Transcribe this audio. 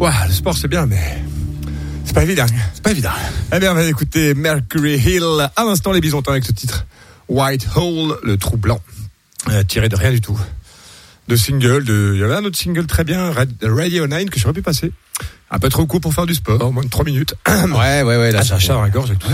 Ouah, le sport c'est bien, mais c'est pas évident. Eh bien, on va écouter Mercury Hill. À l'instant, les Bisontins avec ce titre White Hole, le trou blanc, tiré de rien du tout. De single, il y avait un autre single très bien, Radio 9, que j'aurais pu passer. Un peu trop court pour faire du sport, moins de 3 minutes. Ouais, là, ça charge la gorge avec tout ça.